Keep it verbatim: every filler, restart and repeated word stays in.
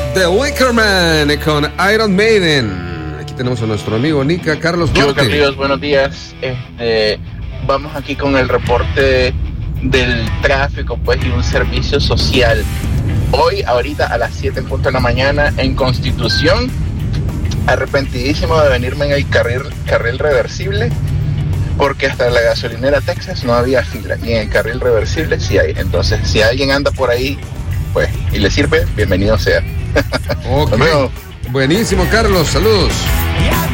The Wicker Man con Iron Maiden. Aquí tenemos a nuestro amigo Nica, Carlos Yo, Duarte. Carlos, buenos días. Este, vamos aquí con el reporte del tráfico, pues, y un servicio social. Hoy, ahorita a las siete en punto de la mañana, en Constitución, arrepentidísimo de venirme en el carril, carril reversible, porque hasta la gasolinera Texas no había fila, y en el carril reversible sí hay. Entonces, si alguien anda por ahí, pues, y le sirve, bienvenido sea. Ok, buenísimo, Carlos, saludos.